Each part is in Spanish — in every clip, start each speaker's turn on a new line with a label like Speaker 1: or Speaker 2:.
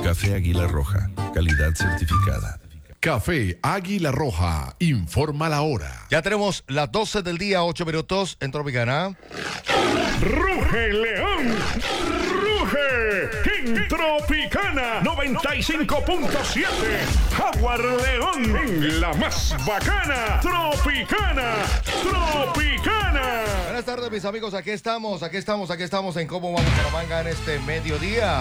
Speaker 1: Café Águila Roja, calidad certificada.
Speaker 2: Café Águila Roja, informa la hora.
Speaker 3: Ya tenemos las 12 del día, 8 minutos en Tropicana.
Speaker 4: ¡Ruge León! ¡Ruge! En Tropicana 95.7. Jaguar León en la más bacana. Tropicana. Tropicana.
Speaker 3: Buenas tardes, mis amigos. Aquí estamos en Cómo va Bucaramanga en este mediodía.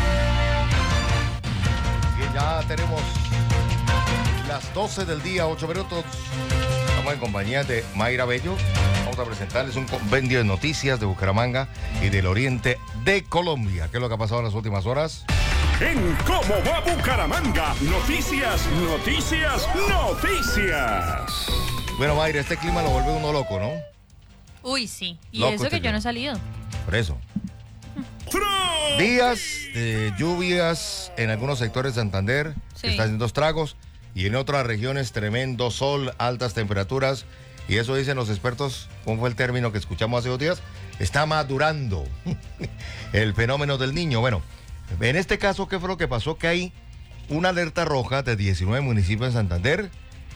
Speaker 3: Y ya tenemos las 12 del día, 8 minutos. Estamos en compañía de Mayra Bello. Vamos a presentarles un compendio de noticias de Bucaramanga y del oriente de Colombia. ¿Qué es lo que ha pasado en las últimas horas?
Speaker 4: En Cómo va Bucaramanga. Noticias, noticias, noticias.
Speaker 3: Bueno, Mayra, este clima lo vuelve uno loco, ¿no?
Speaker 5: Uy, sí. Y
Speaker 3: Loco
Speaker 5: eso que yo no he salido.
Speaker 3: Por eso. Días de lluvias en algunos sectores de Santander,
Speaker 5: Sí.
Speaker 3: que está haciendo estragos, y en otras regiones tremendo sol, altas temperaturas, y eso dicen los expertos. ¿Cómo fue el término que escuchamos hace 2 días? Está madurando el fenómeno del Niño. Bueno, en este caso, ¿qué fue lo que pasó? Que hay una alerta roja de 19 municipios en Santander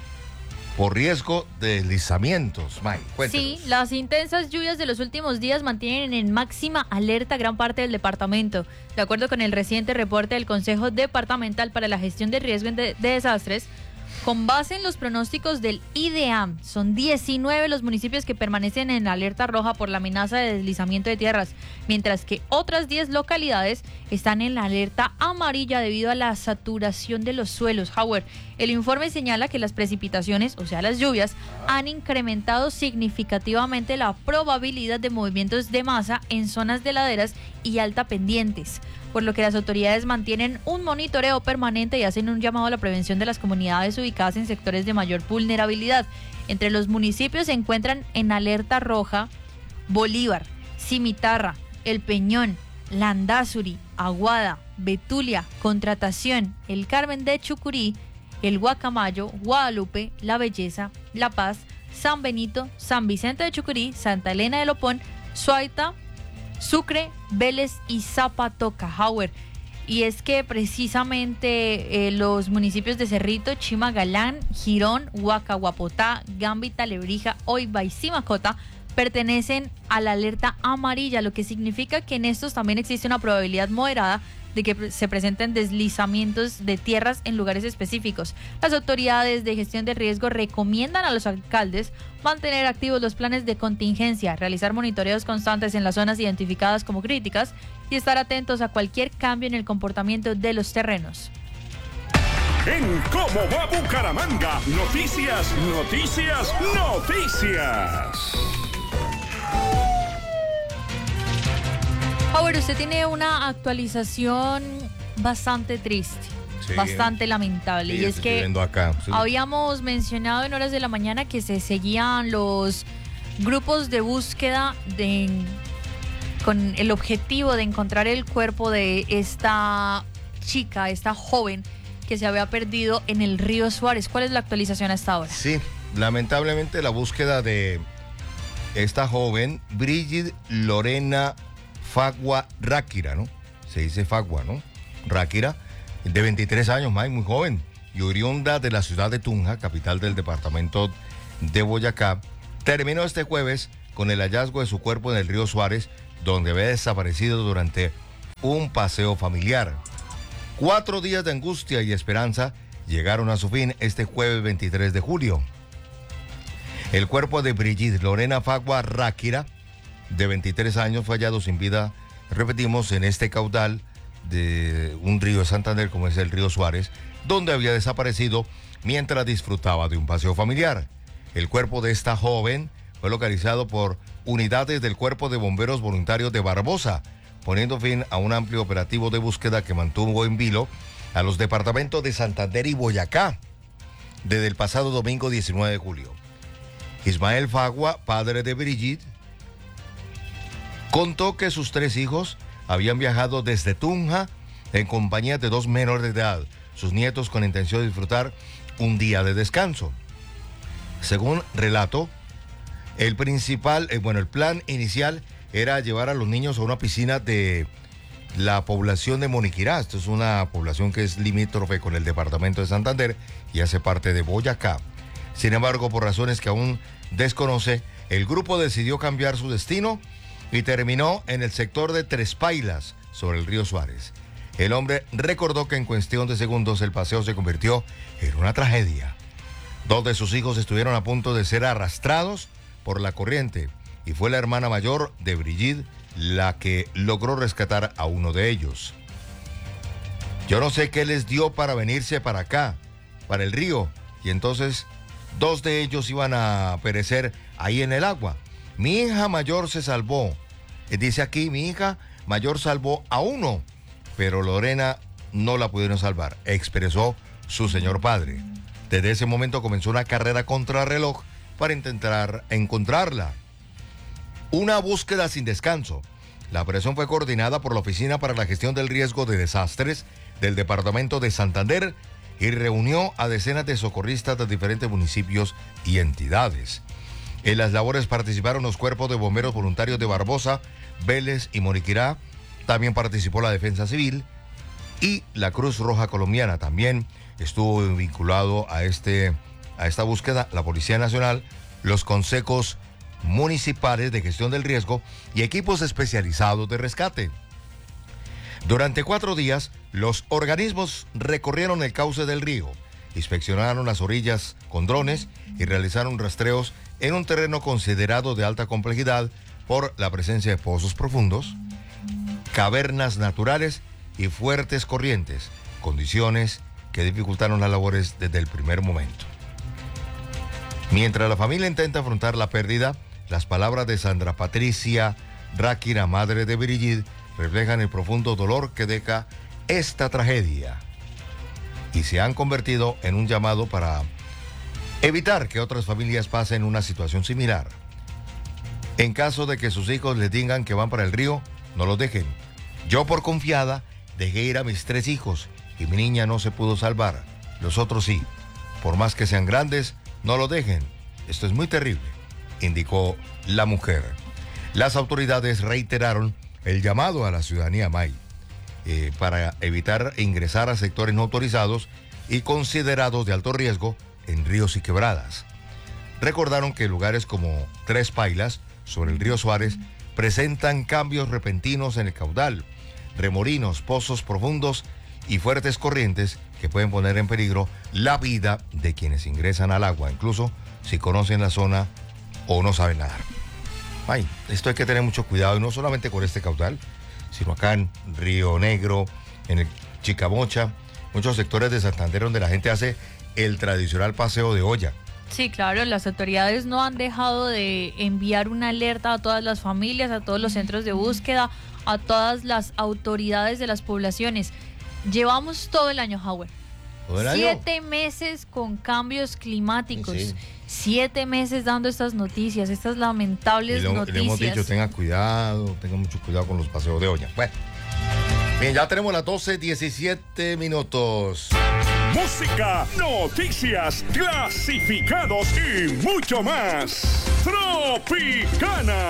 Speaker 3: por riesgo de deslizamientos. May, cuéntenos.
Speaker 5: Sí, las intensas lluvias de los últimos días mantienen en máxima alerta gran parte del departamento. De acuerdo con el reciente reporte del Consejo Departamental para la Gestión de Riesgo de Desastres, con base en los pronósticos del IDEAM, son 19 los municipios que permanecen en alerta roja por la amenaza de deslizamiento de tierras, mientras que otras 10 localidades están en la alerta amarilla debido a la saturación de los suelos. Howard, el informe señala que las precipitaciones, o sea las lluvias, han incrementado significativamente la probabilidad de movimientos de masa en zonas de laderas y alta pendientes, por lo que las autoridades mantienen un monitoreo permanente y hacen un llamado a la prevención de las comunidades ubicadas en sectores de mayor vulnerabilidad. Entre los municipios se encuentran en alerta roja Bolívar, Cimitarra, El Peñón, Landazuri, Aguada, Betulia, Contratación, El Carmen de Chucurí, El Guacamayo, Guadalupe, La Belleza, La Paz, San Benito, San Vicente de Chucurí, Santa Elena de Lopón, Suaita, Sucre, Vélez y Zapatoca. Howard. Y es que precisamente los municipios de Cerrito, Chimagalán, Girón, Huacahuapotá, Gambita, Lebrija, Oiba y Simacota pertenecen a la alerta amarilla, lo que significa que en estos también existe una probabilidad moderada de que se presenten deslizamientos de tierras en lugares específicos. Las autoridades de gestión de riesgo recomiendan a los alcaldes mantener activos los planes de contingencia, realizar monitoreos constantes en las zonas identificadas como críticas y estar atentos a cualquier cambio en el comportamiento de los terrenos.
Speaker 4: En Cómo va Bucaramanga. Noticias, noticias, noticias.
Speaker 5: Ahora, usted tiene una actualización bastante triste,
Speaker 3: Sí.
Speaker 5: bastante lamentable.
Speaker 3: Sí,
Speaker 5: Y es
Speaker 3: estoy
Speaker 5: que
Speaker 3: viendo acá. Sí.
Speaker 5: habíamos mencionado en horas de la mañana que se seguían los grupos de búsqueda con el objetivo de encontrar el cuerpo de esta chica, esta joven que se había perdido en el río Suárez. ¿Cuál es la actualización hasta ahora?
Speaker 3: Sí, lamentablemente la búsqueda de esta joven, Brigitte Lorena Fagua Ráquira, ¿no? Se dice Fagua, ¿no? Ráquira, de 23 años, muy joven, y oriunda de la ciudad de Tunja, capital del departamento de Boyacá, terminó este jueves con el hallazgo de su cuerpo en el río Suárez, donde había desaparecido durante un paseo familiar. 4 días de angustia y esperanza llegaron a su fin este jueves 23 de julio. El cuerpo de Brigitte Lorena Fagua Ráquira, de 23 años, fue hallado sin vida, repetimos, en este caudal de un río de Santander, como es el río Suárez, donde había desaparecido mientras disfrutaba de un paseo familiar. El cuerpo de esta joven fue localizado por unidades del Cuerpo de Bomberos Voluntarios de Barbosa, poniendo fin a un amplio operativo de búsqueda que mantuvo en vilo a los departamentos de Santander y Boyacá desde el pasado domingo 19 de julio. Ismael Fagua, padre de Brigitte, contó que sus 3 hijos habían viajado desde Tunja en compañía de 2 menores de edad, sus nietos, con intención de disfrutar un día de descanso. Según relató, el plan inicial era llevar a los niños a una piscina de la población de Moniquirá. Esto es una población que es limítrofe con el departamento de Santander y hace parte de Boyacá. Sin embargo, por razones que aún desconoce, el grupo decidió cambiar su destino y terminó en el sector de Tres Pailas, sobre el río Suárez. El hombre recordó que en cuestión de segundos el paseo se convirtió en una tragedia. 2 de sus hijos estuvieron a punto de ser arrastrados por la corriente y fue la hermana mayor de Brigitte la que logró rescatar a uno de ellos. Yo no sé qué les dio para venirse para acá, para el río, y entonces 2 de ellos iban a perecer ahí en el agua. Mi hija mayor se salvó. Dice aquí, mi hija mayor salvó a uno, pero Lorena no la pudieron salvar, expresó su señor padre. Desde ese momento comenzó una carrera contrarreloj para intentar encontrarla. Una búsqueda sin descanso. La operación fue coordinada por la Oficina para la Gestión del Riesgo de Desastres del Departamento de Santander y reunió a decenas de socorristas de diferentes municipios y entidades. En las labores participaron los cuerpos de bomberos voluntarios de Barbosa, Vélez y Moniquirá. También participó la Defensa Civil y la Cruz Roja Colombiana. También estuvo vinculado a esta búsqueda la Policía Nacional, los consejos municipales de gestión del riesgo y equipos especializados de rescate. Durante 4 días, los organismos recorrieron el cauce del río, inspeccionaron las orillas con drones y realizaron rastreos en un terreno considerado de alta complejidad por la presencia de pozos profundos, cavernas naturales y fuertes corrientes, condiciones que dificultaron las labores desde el primer momento. Mientras la familia intenta afrontar la pérdida, las palabras de Sandra Patricia Ráquira, madre de Brigitte, reflejan el profundo dolor que deja esta tragedia y se han convertido en un llamado para evitar que otras familias pasen una situación similar. En caso de que sus hijos les digan que van para el río, no los dejen. Yo, por confiada, dejé ir a mis 3 hijos y mi niña no se pudo salvar. Los otros sí. Por más que sean grandes, no lo dejen. Esto es muy terrible, indicó la mujer. Las autoridades reiteraron el llamado a la ciudadanía May para evitar ingresar a sectores no autorizados y considerados de alto riesgo en ríos y quebradas. Recordaron que lugares como Tres Pailas, sobre el río Suárez, presentan cambios repentinos en el caudal, remolinos, pozos profundos y fuertes corrientes que pueden poner en peligro la vida de quienes ingresan al agua, incluso si conocen la zona o no saben nadar. Ay, esto hay que tener mucho cuidado, y no solamente con este caudal, sino acá en Río Negro, en el Chicamocha, muchos sectores de Santander donde la gente hace el tradicional paseo de olla.
Speaker 5: Sí, claro, las autoridades no han dejado de enviar una alerta a todas las familias, a todos los centros de búsqueda, a todas las autoridades de las poblaciones. Llevamos todo el año, Howard.
Speaker 3: ¿Todo el año?
Speaker 5: 7 meses con cambios climáticos.
Speaker 3: Sí.
Speaker 5: 7 meses dando estas noticias, estas lamentables noticias.
Speaker 3: Le hemos dicho, tenga mucho cuidado con los paseos de olla. Bueno, bien, ya tenemos las 12:17 minutos.
Speaker 4: Música, noticias, clasificados y mucho más. Tropicana.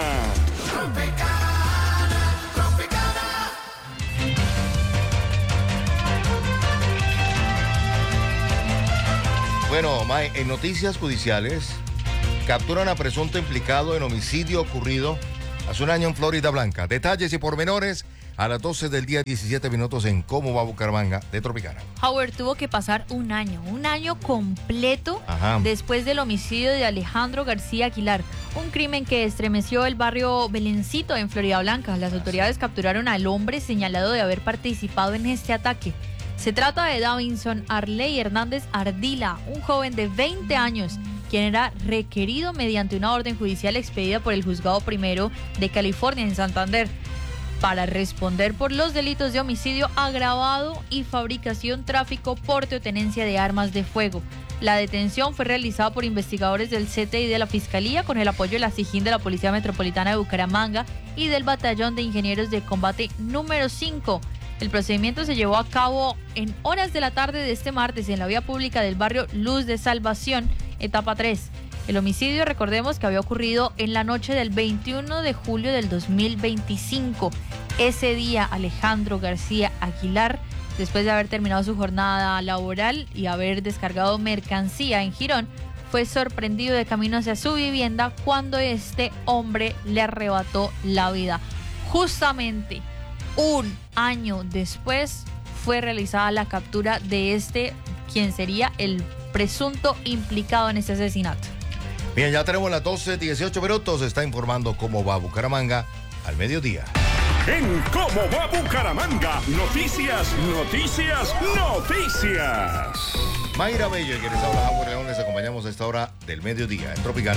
Speaker 3: Bueno, Mae, en noticias judiciales, capturan a presunto implicado en homicidio ocurrido hace un año en Florida Blanca. Detalles y pormenores a las 12 del día, 17 minutos en Cómo va Bucaramanga de Tropicana.
Speaker 5: Howard, tuvo que pasar un año completo.
Speaker 3: Ajá.
Speaker 5: Después del homicidio de Alejandro García Aguilar, un crimen que estremeció el barrio Belencito en Florida Blanca. Las autoridades capturaron al hombre señalado de haber participado en este ataque. Se trata de Davinson Arley Hernández Ardila, un joven de 20 años, quien era requerido mediante una orden judicial expedida por el Juzgado Primero de California en Santander para responder por los delitos de homicidio agravado y fabricación, tráfico, porte o tenencia de armas de fuego. La detención fue realizada por investigadores del CTI de la Fiscalía con el apoyo de la SIJIN de la Policía Metropolitana de Bucaramanga y del Batallón de Ingenieros de Combate número 5. El procedimiento se llevó a cabo en horas de la tarde de este martes en la vía pública del barrio Luz de Salvación, etapa 3. El homicidio, recordemos que había ocurrido en la noche del 21 de julio del 2025. Ese día, Alejandro García Aguilar, después de haber terminado su jornada laboral y haber descargado mercancía en Girón, fue sorprendido de camino hacia su vivienda cuando este hombre le arrebató la vida. Justamente un año después fue realizada la captura de quien sería el presunto implicado en este asesinato.
Speaker 3: Bien, ya tenemos las 12:18 minutos. Está informando cómo va Bucaramanga al mediodía.
Speaker 4: En Cómo va Bucaramanga, noticias, noticias, noticias.
Speaker 3: Mayra Bello, quienes habla Howard León, les acompañamos a esta hora del mediodía en Tropicana.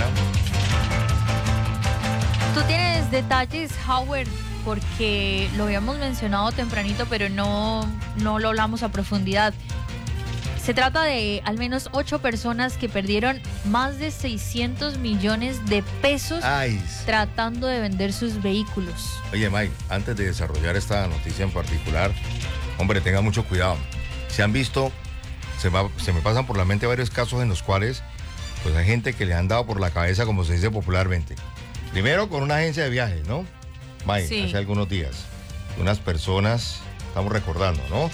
Speaker 5: Tú tienes detalles, Howard, porque lo habíamos mencionado tempranito, pero no lo hablamos a profundidad. Se trata de al menos 8 personas que perdieron más de 600 millones de pesos tratando de vender sus vehículos.
Speaker 3: Oye, Mike, antes de desarrollar esta noticia en particular, hombre, tenga mucho cuidado. Se han visto, se me pasan por la mente varios casos en los cuales pues hay gente que le han dado por la cabeza, como se dice popularmente. Primero con una agencia de viajes, ¿no? Mike, sí. Hace algunos días, unas personas, estamos recordando, ¿no?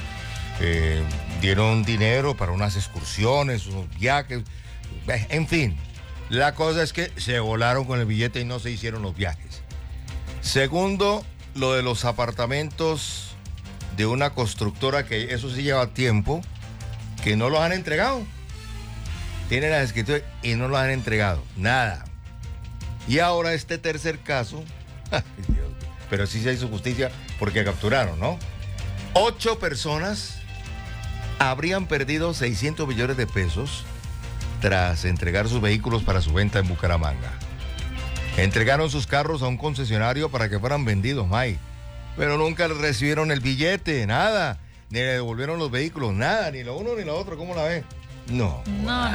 Speaker 3: Dieron dinero para unas excursiones, unos viajes, en fin. La cosa es que se volaron con el billete y no se hicieron los viajes. Segundo, lo de los apartamentos de una constructora, que eso sí lleva tiempo, que no los han entregado. Tienen las escrituras y no los han entregado, nada. Y ahora este tercer caso, pero sí se hizo justicia porque capturaron, ¿no? 8 personas habrían perdido 600 millones de pesos tras entregar sus vehículos para su venta en Bucaramanga. Entregaron sus carros a un concesionario para que fueran vendidos, Mike, pero nunca recibieron el billete, nada, ni le devolvieron los vehículos, nada, ni lo uno ni lo otro. ¿Cómo la ven? No,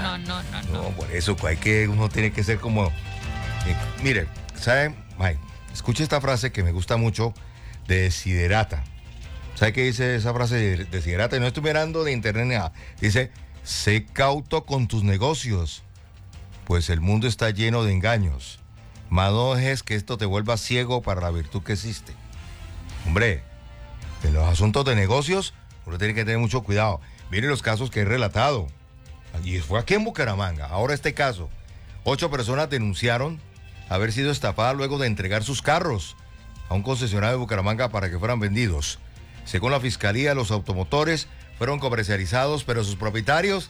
Speaker 3: por eso uno tiene que ser como... Mire, ¿sabe, Mike? Escuche esta frase que me gusta mucho de Desiderata. ¿Sabe qué dice esa frase de Desiderata? Y no estoy mirando de internet ni nada. Dice, sé cauto con tus negocios, pues el mundo está lleno de engaños. Mas no dejes que esto te vuelva ciego para la virtud que existe. Hombre, en los asuntos de negocios, uno tiene que tener mucho cuidado. Miren los casos que he relatado. Y fue aquí en Bucaramanga. Ahora este caso. 8 personas denunciaron haber sido estafadas luego de entregar sus carros a un concesionario de Bucaramanga para que fueran vendidos. Según la fiscalía, los automotores fueron comercializados, pero sus propietarios,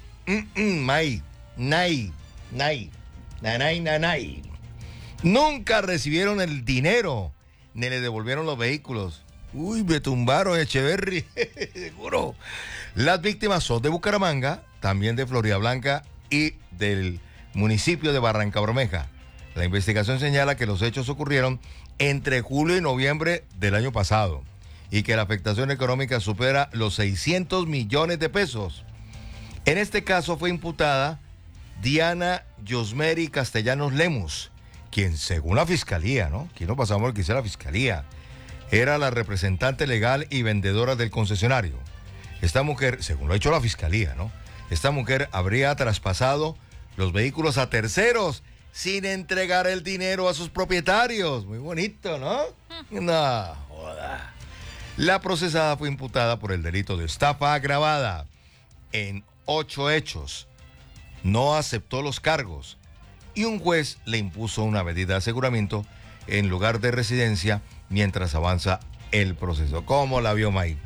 Speaker 3: nunca recibieron el dinero, ni le devolvieron los vehículos. Uy, me tumbaron, Echeverry, seguro. Las víctimas son de Bucaramanga, también de Floridablanca y del municipio de Barrancabermeja. La investigación señala que los hechos ocurrieron entre julio y noviembre del año pasado y que la afectación económica supera los 600 millones de pesos. En este caso fue imputada Diana Yosmeri Castellanos Lemus, quien según la fiscalía, ¿no? Aquí no pasamos lo que dice la fiscalía, era la representante legal y vendedora del concesionario. Esta mujer, según lo ha dicho la fiscalía, ¿no? Esta mujer habría traspasado los vehículos a terceros sin entregar el dinero a sus propietarios. Muy bonito, ¿no? No, joda. La procesada fue imputada por el delito de estafa agravada en 8 hechos. No aceptó los cargos y un juez le impuso una medida de aseguramiento en lugar de residencia mientras avanza el proceso. ¿Cómo la vio, Mike?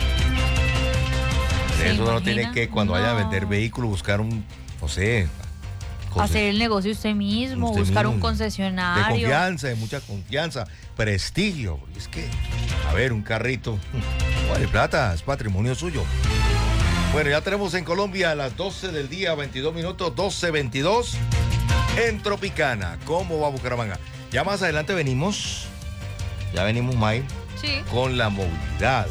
Speaker 3: Eso uno tiene que, cuando vaya a vender vehículos, buscar un, no sé...
Speaker 5: Hacer el negocio usted mismo, buscar un concesionario.
Speaker 3: De confianza, de mucha confianza, prestigio. Es que, a ver, un carrito, vale plata, es patrimonio suyo. Bueno, ya tenemos en Colombia a las 12 del día, 22 minutos, 12:22, en Tropicana. ¿Cómo va Bucaramanga? Ya más adelante venimos, Mike,
Speaker 5: sí,
Speaker 3: con la movilidad.